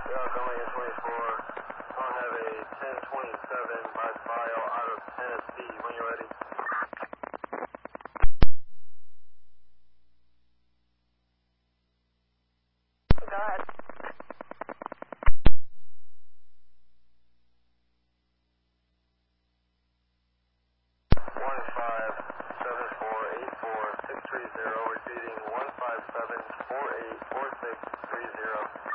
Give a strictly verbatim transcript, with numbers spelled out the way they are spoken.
Yeah, going in twenty-four. I'll have a ten twenty-seven by file out of Tennessee when you're ready. Go ahead. one five seven four eight four six three zero, repeating one five seven four eight four six three zero.